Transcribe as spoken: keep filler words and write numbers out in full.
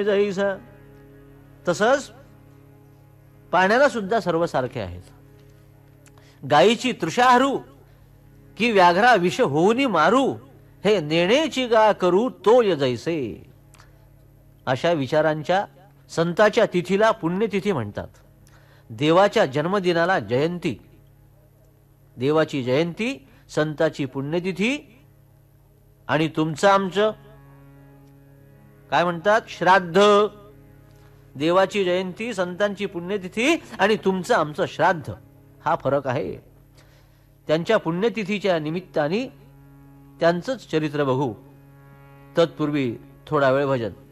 पाणी जैसा, तसंच पाण्याला सुद्धा सर्व सारखे आहेत. गायीची तृषाहरू की व्याघ्रा विष होऊनी मारू, हे नेणेची गा करू तोय जैसे. अशा विचारांच्या संताच्या तिथीला पुण्यतिथी म्हणतात. देवाच्या जन्मदिनाला जयंती, देवाची जयंती, संताची पुण्यतिथी, आणि तुमचं आमचं काय म्हणतात, श्राद्ध. देवाची जयंती, संतांची पुण्यतिथी आणि तुमचं आमचं श्राद्ध, हा फरक आहे. त्यांच्या पुण्यतिथीच्या निमित्ताने त्यांचंच चरित्र बघू. तत्पूर्वी थोडा वेळ भजन.